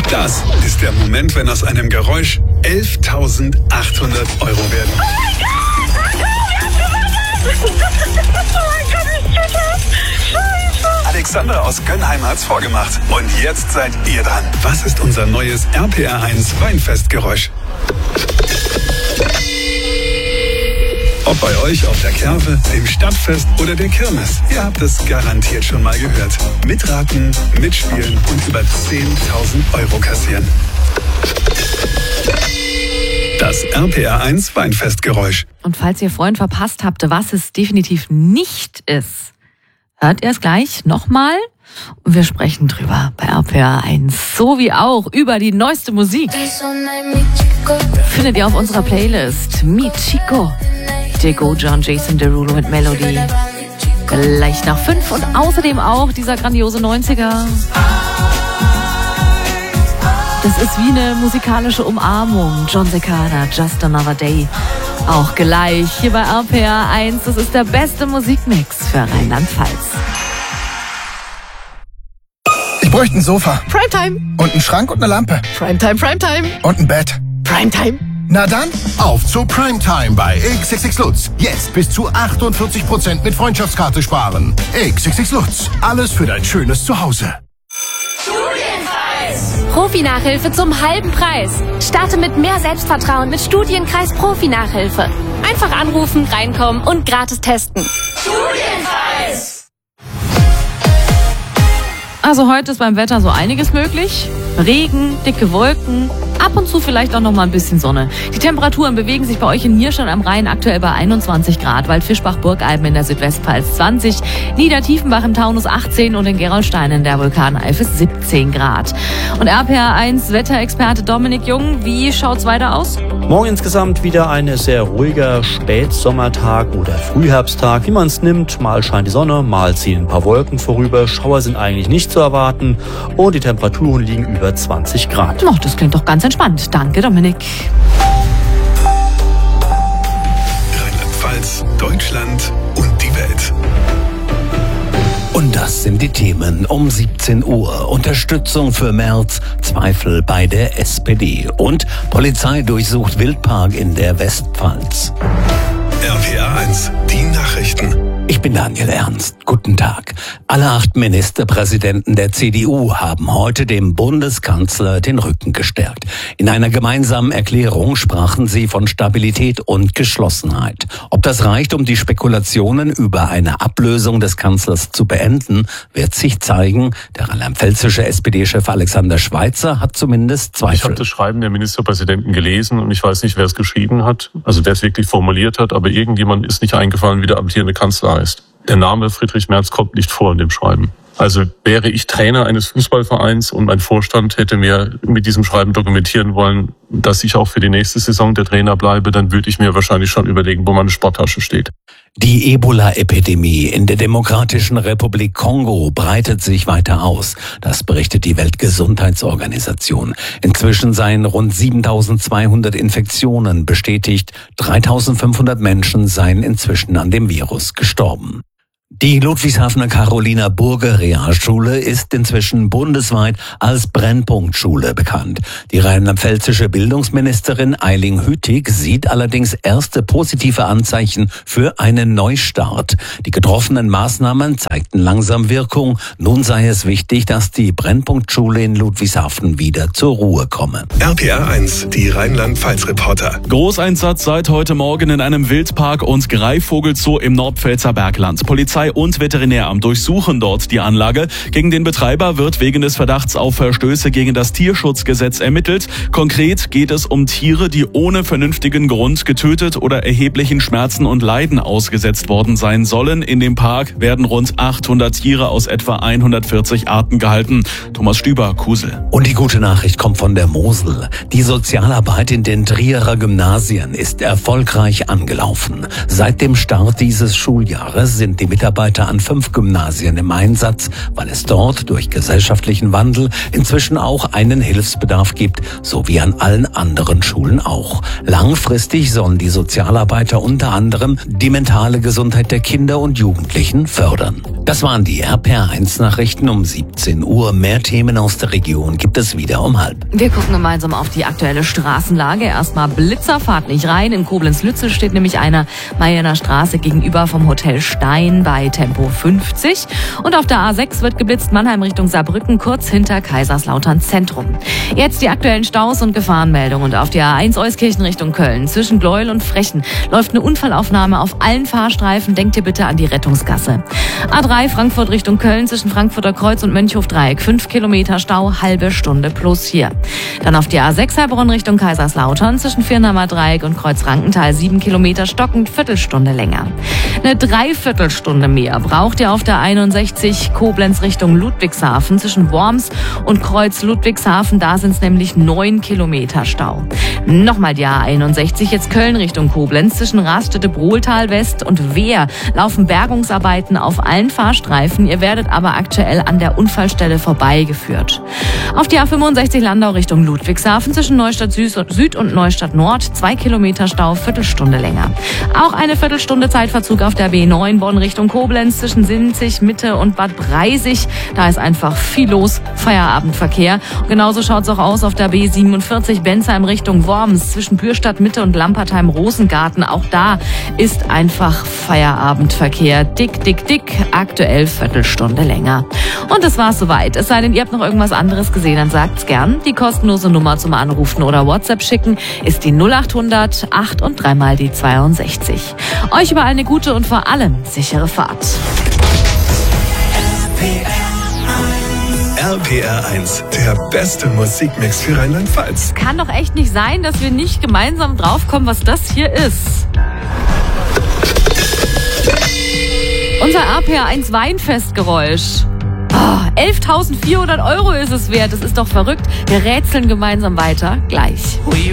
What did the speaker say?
Das ist der Moment, wenn aus einem Geräusch 11.800 Euro werden. Oh mein Gott, ich Scheiße! Alexander aus Gönnheim hat's vorgemacht. Und jetzt seid ihr dran. Was ist unser neues RPR1 Weinfestgeräusch? Ob bei euch auf der Kerwe, dem Stadtfest oder der Kirmes. Ihr habt es garantiert schon mal gehört. Mitraten, mitspielen und über 10.000 Euro kassieren. Das RPR1 Weinfestgeräusch. Und falls ihr vorhin verpasst habt, was es definitiv nicht ist, hört ihr es gleich nochmal. Und wir sprechen drüber bei RPR1. So wie auch über die neueste Musik. Findet ihr auf unserer Playlist. Mi Chico. Diego, John, Jason Derulo mit Melody. Gleich nach 5 und außerdem auch dieser grandiose 90er. Das ist wie eine musikalische Umarmung. John Cicada, Just Another Day. Auch gleich hier bei RPR1. Das ist der beste Musikmix für Rheinland-Pfalz. Ich bräuchte ein Sofa. Primetime. Und einen Schrank und eine Lampe. Primetime, Primetime. Und ein Bett. Primetime. Na dann, auf zu Primetime bei XXX Lutz. Jetzt bis zu 48% mit Freundschaftskarte sparen. XXX Lutz. Alles für dein schönes Zuhause. Studienkreis. Profi-Nachhilfe zum halben Preis. Starte mit mehr Selbstvertrauen mit Studienkreis Profi-Nachhilfe. Einfach anrufen, reinkommen und gratis testen. Studienkreis. Also heute ist beim Wetter so einiges möglich. Regen, dicke Wolken, ab und zu vielleicht auch noch mal ein bisschen Sonne. Die Temperaturen bewegen sich bei euch in Hirschstein am Rhein aktuell bei 21 Grad, Waldfischbach-Burgalben in der Südwestpfalz 20, Niedertiefenbach im Taunus 18 und in Gerolstein in der Vulkaneifel 17 Grad. Und RPR1 Wetterexperte Dominik Jung, wie schaut's weiter aus? Morgen insgesamt wieder ein sehr ruhiger Spätsommertag oder Frühherbsttag, wie man es nimmt. Mal scheint die Sonne, mal ziehen ein paar Wolken vorüber. Schauer sind eigentlich nicht zu erwarten und die Temperaturen liegen über 20 Grad. Oh, das klingt doch ganz entspannt. Danke, Dominik. Rheinland-Pfalz, Deutschland und die Welt. Und das sind die Themen um 17 Uhr. Unterstützung für Merz, Zweifel bei der SPD und Polizei durchsucht Wildpark in der Westpfalz. RPR1, die Nachrichten. Ich bin Daniel Ernst. Guten Tag. Alle 8 Ministerpräsidenten der CDU haben heute dem Bundeskanzler den Rücken gestärkt. In einer gemeinsamen Erklärung sprachen sie von Stabilität und Geschlossenheit. Ob das reicht, um die Spekulationen über eine Ablösung des Kanzlers zu beenden, wird sich zeigen. Der rheinland-pfälzische SPD-Chef Alexander Schweitzer hat zumindest Zweifel. Ich habe das Schreiben der Ministerpräsidenten gelesen und ich weiß nicht, wer es geschrieben hat, also wer es wirklich formuliert hat, aber irgendjemand ist nicht eingefallen, wie der amtierende Kanzler heißt. Der Name Friedrich Merz kommt nicht vor in dem Schreiben. Also wäre ich Trainer eines Fußballvereins und mein Vorstand hätte mir mit diesem Schreiben dokumentieren wollen, dass ich auch für die nächste Saison der Trainer bleibe, dann würde ich mir wahrscheinlich schon überlegen, wo meine Sporttasche steht. Die Ebola-Epidemie in der Demokratischen Republik Kongo breitet sich weiter aus. Das berichtet die Weltgesundheitsorganisation. Inzwischen seien rund 7.200 Infektionen bestätigt. 3.500 Menschen seien inzwischen an dem Virus gestorben. Die Ludwigshafener Carolina Burger Realschule ist inzwischen bundesweit als Brennpunktschule bekannt. Die rheinland-pfälzische Bildungsministerin Eiling Hütig sieht allerdings erste positive Anzeichen für einen Neustart. Die getroffenen Maßnahmen zeigten langsam Wirkung. Nun sei es wichtig, dass die Brennpunktschule in Ludwigshafen wieder zur Ruhe komme. RPR1, die Rheinland-Pfalz-Reporter. Großeinsatz seit heute Morgen in einem Wildpark und Greifvogelzoo im Nordpfälzer Bergland. Polizei und Veterinäramt durchsuchen dort die Anlage. Gegen den Betreiber wird wegen des Verdachts auf Verstöße gegen das Tierschutzgesetz ermittelt. Konkret geht es um Tiere, die ohne vernünftigen Grund getötet oder erheblichen Schmerzen und Leiden ausgesetzt worden sein sollen. In dem Park werden rund 800 Tiere aus etwa 140 Arten gehalten. Thomas Stüber, Kusel. Und die gute Nachricht kommt von der Mosel. Die Sozialarbeit in den Trierer Gymnasien ist erfolgreich angelaufen. Seit dem Start dieses Schuljahres sind die Mitarbeiter an 5 Gymnasien im Einsatz, weil es dort durch gesellschaftlichen Wandel inzwischen auch einen Hilfsbedarf gibt, so wie an allen anderen Schulen auch. Langfristig sollen die Sozialarbeiter unter anderem die mentale Gesundheit der Kinder und Jugendlichen fördern. Das waren die RPR1-Nachrichten um 17 Uhr. Mehr Themen aus der Region gibt es wieder um 12:30. Wir gucken gemeinsam auf die aktuelle Straßenlage. Erstmal Blitzer, fahrt nicht rein. In Koblenz-Lützel steht nämlich einer Mayener Straße gegenüber vom Hotel Stein bei Tempo 50. Und auf der A6 wird geblitzt, Mannheim Richtung Saarbrücken, kurz hinter Kaiserslautern Zentrum. Jetzt die aktuellen Staus und Gefahrenmeldungen. Und auf der A1 Euskirchen Richtung Köln zwischen Gleuel und Frechen läuft eine Unfallaufnahme auf allen Fahrstreifen. Denkt ihr bitte an die Rettungsgasse. A3 Frankfurt Richtung Köln zwischen Frankfurter Kreuz und Mönchhof-Dreieck. 5 Kilometer Stau, halbe Stunde plus hier. Dann auf die A6 Heilbronn Richtung Kaiserslautern zwischen Firnheimer Dreieck und Kreuz-Rankenthal. 7 Kilometer stockend, Viertelstunde länger. Eine Dreiviertelstunde mehr braucht ihr auf der 61 Koblenz Richtung Ludwigshafen zwischen Worms und Kreuz Ludwigshafen. Da sind es nämlich 9 Kilometer Stau. Nochmal die A61, jetzt Köln Richtung Koblenz zwischen Raststätte-Brohltal West und Wehr laufen Bergungsarbeiten auf allen Fahrstreifen. Ihr werdet aber aktuell an der Unfallstelle vorbeigeführt. Auf die A65 Landau Richtung Ludwigshafen zwischen Neustadt Süd und Neustadt Nord 2 Kilometer Stau, Viertelstunde länger. Auch eine Viertelstunde Zeitverzug auf der B9 Bonn Richtung Koblenz zwischen Sinzig, Mitte und Bad Breisig. Da ist einfach viel los, Feierabendverkehr. Und genauso schaut es auch aus auf der B47 Bensheim Richtung Worms zwischen Bürstadt Mitte und Lampertheim-Rosengarten. Auch da ist einfach Feierabendverkehr. Dick. Aktuell Viertelstunde länger. Und das war's soweit. Es sei denn, ihr habt noch irgendwas anderes gesehen, dann sagt's gern. Die kostenlose Nummer zum Anrufen oder WhatsApp schicken ist die 0800 8 und 3 mal die 62. Euch überall eine gute und vor allem sichere Fahrt. RPR1, der beste Musikmix für Rheinland-Pfalz. Kann doch echt nicht sein, dass wir nicht gemeinsam draufkommen, was das hier ist. Unser RPR1 Weinfestgeräusch. 11.400 € ist es wert. Das ist doch verrückt. Wir rätseln gemeinsam weiter. Gleich.